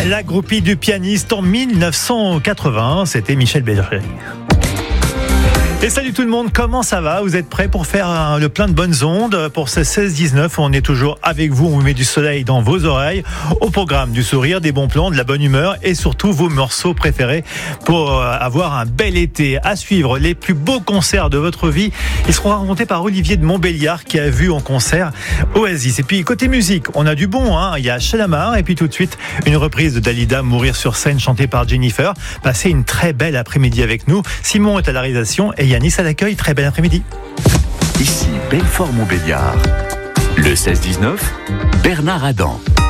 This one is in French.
La groupie du pianiste en 1980, c'était Michel Berger. Et salut tout le monde, comment ça va? Vous êtes prêts pour faire le plein de bonnes ondes? Pour ce 16-19, on est toujours avec vous, on vous met du soleil dans vos oreilles. Au programme, du sourire, des bons plans, de la bonne humeur et surtout vos morceaux préférés pour avoir un bel été. À suivre, les plus beaux concerts de votre vie. Ils seront racontés par Olivier de Montbéliard qui a vu en concert Oasis. Et puis côté musique, on a du bon, il y a Chalamar et puis tout de suite une reprise de Dalida, Mourir sur scène, chantée par Jennifer. Passez une très belle après-midi avec nous. Simon est à la réalisation et Yanis à l'accueil. Très bel après-midi. Ici Belfort-Montbéliard. Le 16-19, Bernard Adam.